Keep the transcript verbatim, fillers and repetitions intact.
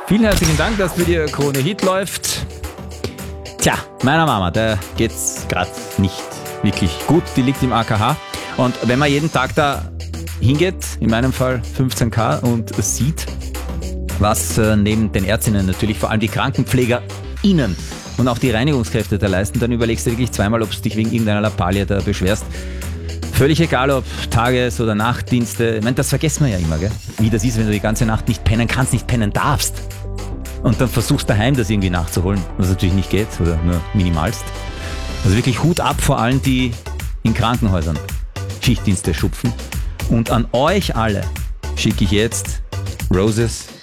Vielen herzlichen Dank, dass für die Krone Hit läuft. Tja, meiner Mama, da geht's gerade nicht wirklich gut. Die liegt im A K H. Und wenn man jeden Tag da hingeht, in meinem Fall fünfzehn K, und sieht, was äh, neben den Ärztinnen natürlich vor allem die KrankenpflegerInnen und auch die Reinigungskräfte da leisten, dann überlegst du wirklich zweimal, ob du dich wegen irgendeiner Lappalie da beschwerst. Völlig egal, ob Tages- oder Nachtdienste. Ich meine, das vergessen wir ja immer, gell? Wie das ist, wenn du die ganze Nacht nicht pennen kannst, nicht pennen darfst. Und dann versuchst daheim das irgendwie nachzuholen, was natürlich nicht geht oder nur minimalst. Also wirklich Hut ab vor allen, die in Krankenhäusern Schichtdienste schupfen. Und an euch alle schicke ich jetzt Roses